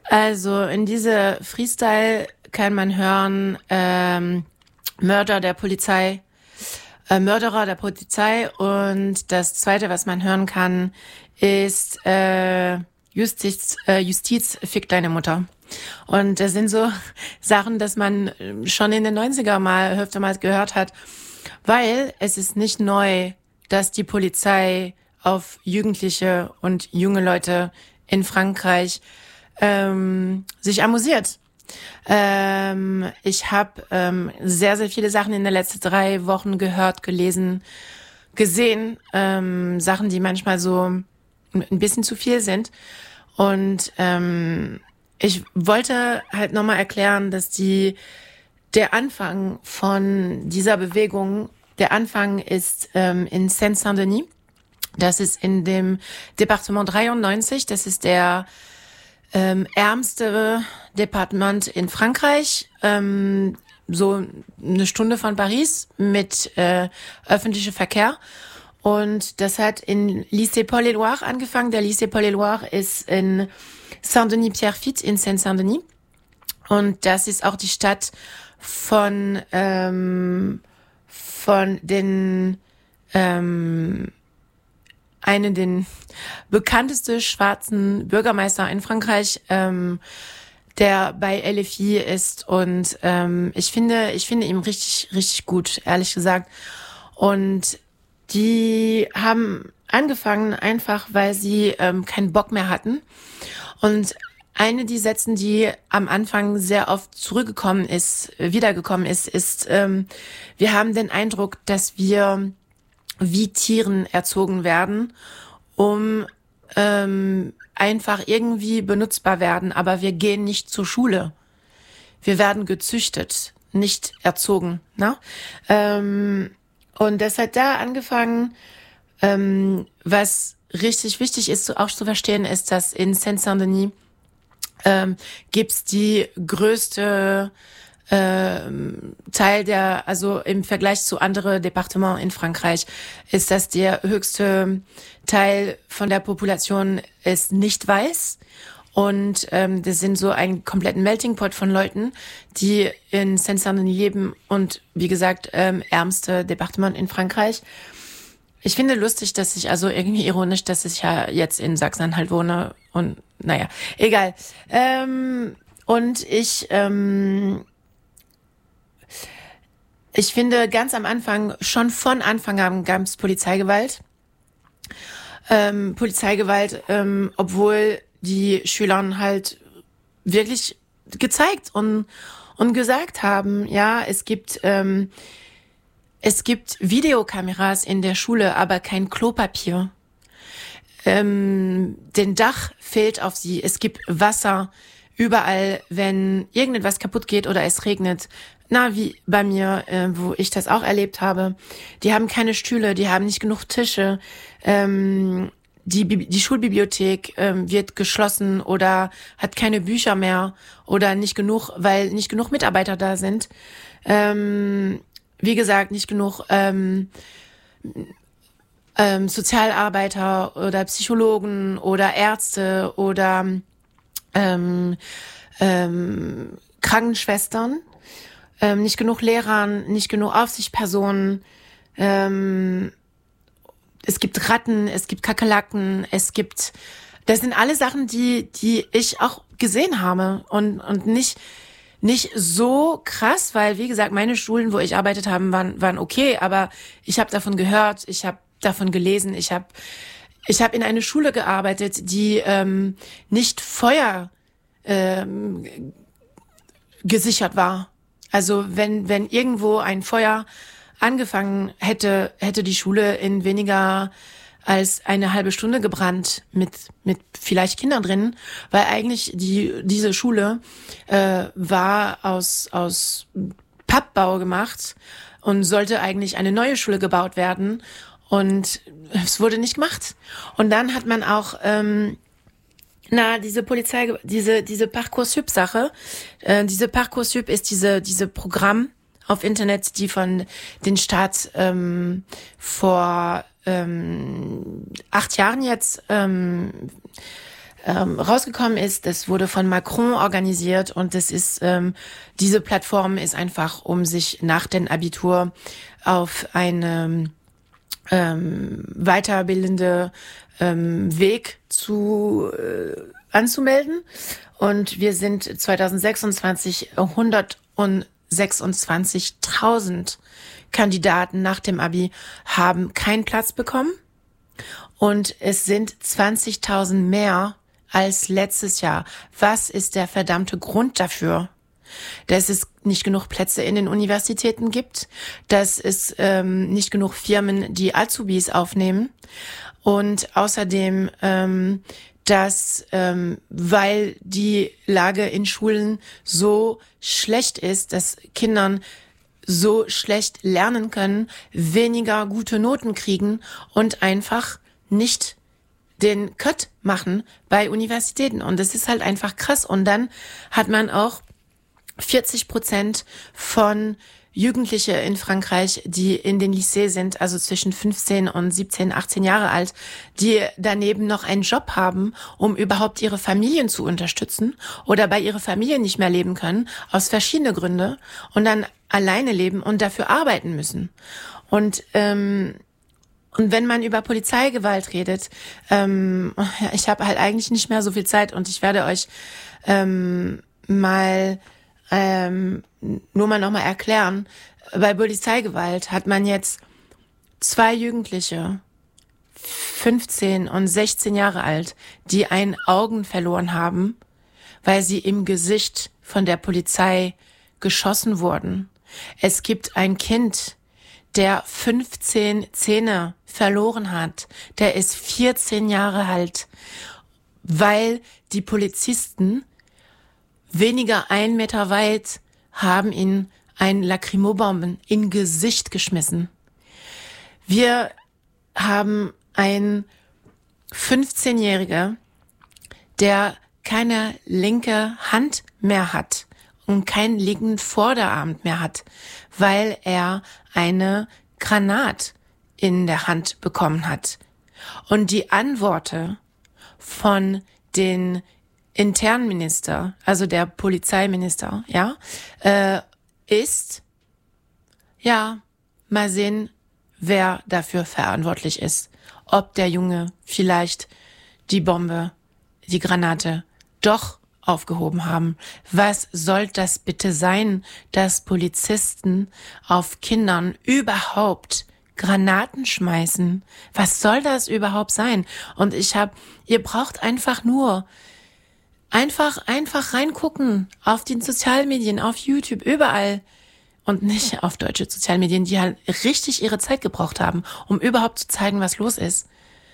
Also in diese Freestyle kann man hören, Mörder der Polizei, Mörderer der Polizei, und das Zweite, was man hören kann, ist Justiz fickt deine Mutter. Und das sind so Sachen, dass man schon in den 90er mal öftermals gehört hat, weil es ist nicht neu, dass die Polizei auf Jugendliche und junge Leute in Frankreich sich amüsiert. Ich habe sehr, sehr viele Sachen in den letzten 3 Wochen gehört, gelesen, gesehen. Sachen, die manchmal so ein bisschen zu viel sind. Und ich wollte halt nochmal erklären, dass der Anfang von dieser Bewegung, der Anfang ist in Seine-Saint-Denis. Das ist in dem Departement 93. Das ist der ärmste Departement in Frankreich. So eine Stunde von Paris mit öffentlichem Verkehr. Und das hat in Lycée Paul-et-Loire angefangen. Der Lycée Paul-et-Loire ist in Saint-Denis-Pierrefitte in Seine-Saint-Denis. Und das ist auch die Stadt von den einen den bekanntesten schwarzen Bürgermeister in Frankreich, der bei LFI ist. Und ich finde ihn richtig, richtig gut, ehrlich gesagt. Und die haben angefangen einfach, weil sie keinen Bock mehr hatten. Und eine die Sätzen, die am Anfang sehr oft wiedergekommen ist, wir haben den Eindruck, dass wir wie Tieren erzogen werden, um einfach irgendwie benutzbar werden, aber wir gehen nicht zur Schule. Wir werden gezüchtet, nicht erzogen, ne? Und das hat da angefangen, was richtig wichtig ist, auch zu verstehen, ist, dass in Seine-Saint-Denis gibt's die größte Teil also im Vergleich zu anderen Departements in Frankreich, ist das der höchste Teil von der Population ist nicht weiß. Und das sind so ein kompletten Melting Pot von Leuten, die in Seine-Saint-Denis leben und wie gesagt, ärmste Departement in Frankreich. Ich finde lustig, also irgendwie ironisch, dass ich ja jetzt in Sachsen-Anhalt wohne und naja, egal. Und ich finde ganz am Anfang, schon von Anfang an gab es Polizeigewalt. Obwohl die Schüler halt wirklich gezeigt und gesagt haben, ja, es gibt Videokameras in der Schule, aber kein Klopapier. Den Dach fehlt auf sie. Es gibt Wasser überall, wenn irgendetwas kaputt geht oder es regnet. Na, wie bei mir, wo ich das auch erlebt habe. Die haben keine Stühle, die haben nicht genug Tische. Die Schulbibliothek wird geschlossen oder hat keine Bücher mehr oder nicht genug, weil nicht genug Mitarbeiter da sind. Wie gesagt, nicht genug Sozialarbeiter oder Psychologen oder Ärzte oder Krankenschwestern, nicht genug Lehrern, nicht genug Aufsichtspersonen. Es gibt Ratten, es gibt Kakerlaken, das sind alle Sachen, die ich auch gesehen habe und nicht so krass, weil wie gesagt, meine Schulen, wo ich arbeitet habe, waren okay, aber ich habe davon gehört, ich habe davon gelesen, ich habe in einer Schule gearbeitet, die nicht Feuer gesichert war. Also wenn irgendwo ein Feuer angefangen hätte die Schule in weniger als eine halbe Stunde gebrannt mit vielleicht Kindern drin, weil eigentlich diese Schule war aus Pappbau gemacht und sollte eigentlich eine neue Schule gebaut werden und es wurde nicht gemacht. Und dann hat man auch diese Parcoursup-Sache. Diese Parcoursup ist diese Programm auf Internet, die von den Staat vor 8 Jahren jetzt rausgekommen ist. Das wurde von Macron organisiert und das ist diese Plattform ist einfach, um sich nach dem Abitur auf eine weiterbildende Weg anzumelden. Und wir sind 2026 126.000 Kandidaten nach dem Abi haben keinen Platz bekommen. Und es sind 20.000 mehr als letztes Jahr. Was ist der verdammte Grund dafür? Dass es nicht genug Plätze in den Universitäten gibt, dass es nicht genug Firmen, die Azubis aufnehmen und außerdem, dass weil die Lage in Schulen so schlecht ist, dass Kindern so schlecht lernen können, weniger gute Noten kriegen und einfach nicht den Cut machen bei Universitäten. Und das ist halt einfach krass. Und dann hat man auch 40% von Jugendliche in Frankreich, die in den Lycée sind, also zwischen 15 und 17, 18 Jahre alt, die daneben noch einen Job haben, um überhaupt ihre Familien zu unterstützen oder bei ihrer Familie nicht mehr leben können, aus verschiedenen Gründen und dann alleine leben und dafür arbeiten müssen. Und wenn man über Polizeigewalt redet, ich habe halt eigentlich nicht mehr so viel Zeit und ich werde euch mal nur mal nochmal erklären. Bei Polizeigewalt hat man jetzt 2 Jugendliche, 15 und 16 Jahre alt, die ein Augen verloren haben, weil sie im Gesicht von der Polizei geschossen wurden. Es gibt ein Kind, der 15 Zähne verloren hat. Der ist 14 Jahre alt, weil die Polizisten weniger 1 Meter weit haben ihn ein Lacrimobomben in Gesicht geschmissen. Wir haben einen 15-Jähriger, der keine linke Hand mehr hat und keinen linken Vorderarm mehr hat, weil er eine Granat in der Hand bekommen hat. Und die Antworten von den Internminister, also der Polizeiminister, ist, mal sehen, wer dafür verantwortlich ist. Ob der Junge vielleicht die Bombe, die Granate doch aufgehoben haben. Was soll das bitte sein, dass Polizisten auf Kindern überhaupt Granaten schmeißen? Was soll das überhaupt sein? Und ihr braucht einfach nur Einfach reingucken auf den Sozialmedien, auf YouTube, überall. Und nicht auf deutsche Sozialmedien, die halt richtig ihre Zeit gebraucht haben, um überhaupt zu zeigen, was los ist.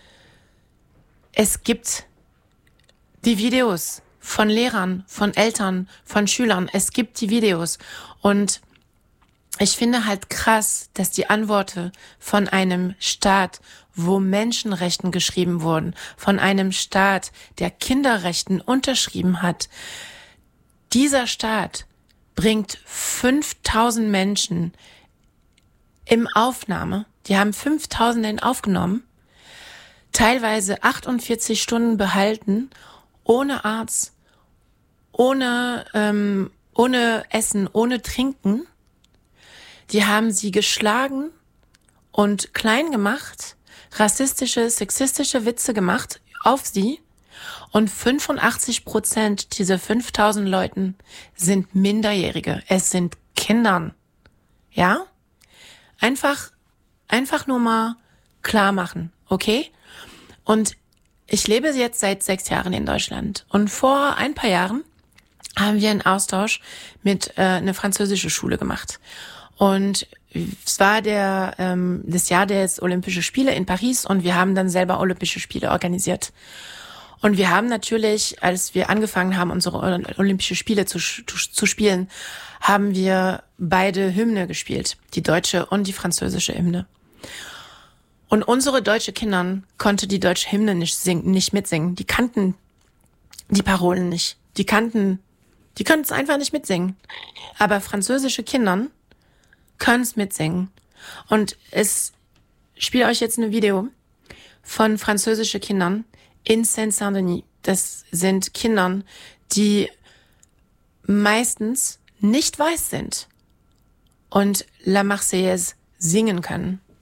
Es gibt die Videos von Lehrern, von Eltern, von Schülern. Es gibt die Videos. Und ich finde halt krass, dass die Antworten von einem Staat, wo Menschenrechten geschrieben wurden, von einem Staat, der Kinderrechten unterschrieben hat, dieser Staat bringt 5.000 Menschen im Aufnahme, die haben 5.000 aufgenommen, teilweise 48 Stunden behalten, ohne Arzt, ohne Essen, ohne Trinken. Die haben sie geschlagen und klein gemacht, rassistische, sexistische Witze gemacht auf sie. Und 85% dieser 5.000 Leuten sind Minderjährige. Es sind Kindern. Ja? Einfach nur mal klar machen, okay? Und ich lebe jetzt seit 6 Jahren in Deutschland. Und vor ein paar Jahren haben wir einen Austausch mit einer französischen Schule gemacht. Und es war das Jahr des Olympischen Spiele in Paris und wir haben dann selber Olympische Spiele organisiert. Und wir haben natürlich, als wir angefangen haben, unsere Olympische Spiele zu spielen, haben wir beide Hymne gespielt, die deutsche und die französische Hymne. Und unsere deutsche Kinder konnten die deutsche Hymne nicht mitsingen. Die kannten die Parolen nicht. Die konnten es einfach nicht mitsingen. Aber französische Kinder können es mitsingen. Und ich spiele euch jetzt ein Video von französischen Kindern in Seine-Saint-Denis. das sind Kindern, die meistens nicht weiß sind und La Marseillaise singen können.